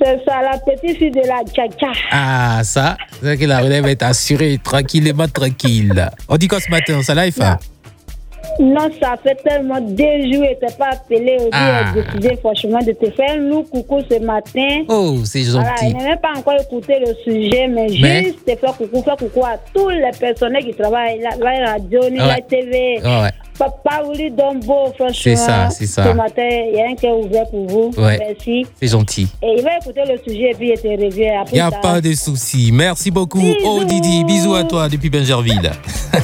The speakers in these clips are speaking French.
C'est ça, la petite fille de la Tcha-Tcha. Ah, ça, c'est que la relève est assurée, tranquillement tranquille. On dit quoi ce matin, ça live? Non, ça fait tellement 2 jours et t'es pas appelé. J'ai décidé franchement de te faire un coucou ce matin. Oh, c'est gentil. Voilà, je n'ai même pas encore écouté le sujet, mais juste te faire coucou à tous les personnels qui travaillent à la radio, la TV. Ouais. Papa Ouli Dombo, franchement. C'est ça. Ce matin, il y a un cœur ouvert pour vous. Ouais. Merci. C'est gentil. Et il va écouter le sujet et puis il te revient après. Il n'y a pas de souci. Merci beaucoup. Bisous. Oh Didi, bisous à toi depuis Bingerville.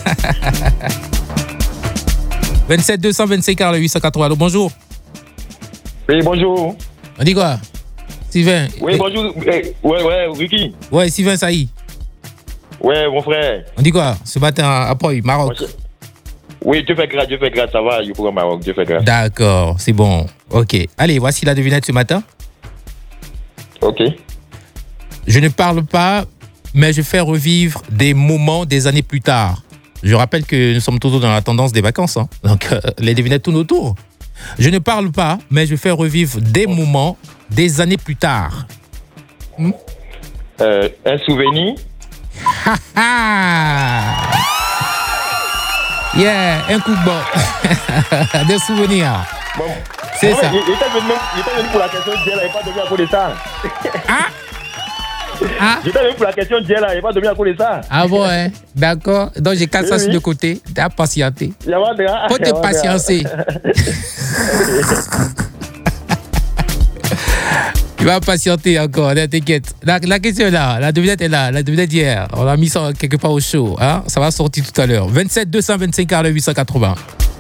27 225 880. Allô, bonjour. Oui, bonjour. On dit quoi? Sylvain. Oui, bonjour. Ouais, Ricky. Ouais, Sylvain Saï. Ouais, mon frère. On dit quoi? Ce matin à Poy, Maroc. Oui, Dieu fait grâce, ça va, il faut au Maroc, Dieu fait grâce. D'accord, c'est bon. Ok. Allez, voici la devinette ce matin. Ok. Je ne parle pas, mais je fais revivre des moments des années plus tard. Je rappelle que nous sommes toujours dans la tendance des vacances. Hein. Donc, les devinettes tournent autour. Je ne parle pas, mais je fais revivre des moments des années plus tard. Un souvenir. Yeah, un coup de bord. Des souvenirs. Bon. C'est ça. Il était venu pour la question d'hier, il n'est pas devenu à cause de ça. J'étais venu pour la question d'hier, il n'est pas devenu à cause de ça. Ah bon, hein? D'accord. Donc, j'ai cassé ça sur le côté. Tu as patienté. Faut te patiencer. Tu vas patienter encore, t'inquiète. La question est là, la devinette est là, la devinette d'hier. On a mis ça quelque part au chaud. Hein? Ça va sortir tout à l'heure. 27 225 880.